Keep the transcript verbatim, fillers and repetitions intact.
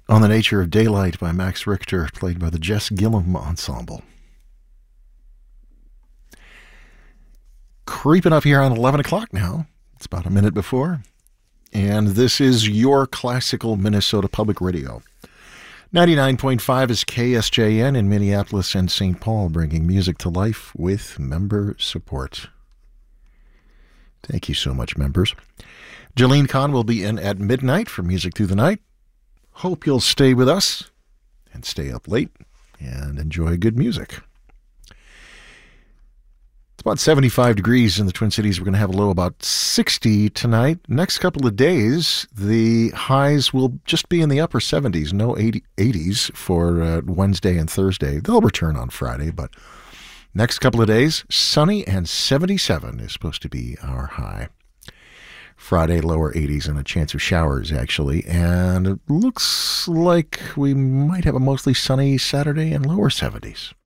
On the Nature of Daylight by Max Richter, played by the Jess Gillum Ensemble. Creeping up here on eleven o'clock now. It's about a minute before. And this is your classical Minnesota Public Radio. ninety-nine point five is K S J N in Minneapolis and Saint Paul, bringing music to life with member support. Thank you so much, members. Jolene Kahn will be in at midnight for Music Through the Night. Hope you'll stay with us and stay up late and enjoy good music. It's about seventy-five degrees in the Twin Cities. We're going to have a low about sixty tonight. Next couple of days, the highs will just be in the upper seventies, no eighties for uh, Wednesday and Thursday. They'll return on Friday, but next couple of days, sunny and seventy-seven is supposed to be our high. Friday, lower eighties and a chance of showers, actually. And it looks like we might have a mostly sunny Saturday and lower seventies.